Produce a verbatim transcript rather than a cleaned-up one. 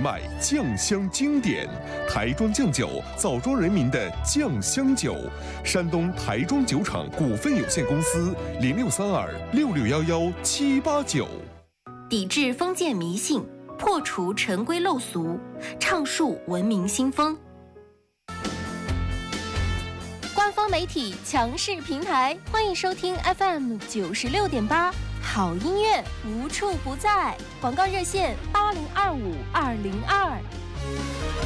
脉酱香经典，台庄酱酒，枣庄人民的酱香酒。山东台庄酒厂股份有限公司零六三二六六幺幺七八九。 抵制封建迷信，破除陈规陋俗，倡树文明新风。官方媒体强势平台，欢迎收听 F M 九十六点八，好音乐无处不在。广告热线八零二五二零二。